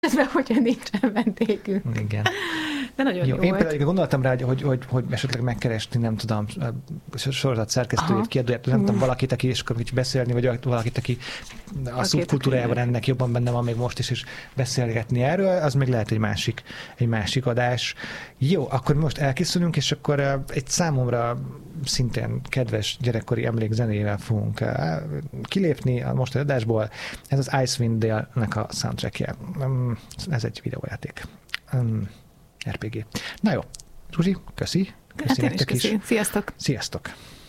Közben, hogyha nincsen vendégünk. Igen. De nagyon jó Én volt. például gondoltam rá, hogy esetleg megkeresni, nem tudom, sorozat szerkesztőjét, kiadóját, nem tudom, valakit, aki is akar beszélni, vagy valakit, aki a szubkultúrájában ennek jobban benne van még most is, és beszélgetni erről, az még lehet egy másik adás. Jó, akkor most elkészülünk, és akkor egy számomra szintén kedves gyerekkori emlékzenével fogunk kilépni a mostani adásból. Ez az Icewind Dale-nek a soundtrackje. Ez egy videójáték. RPG. Na jó, Zsuzsi, köszi. Hát én is nektek köszi. Sziasztok! Sziasztok!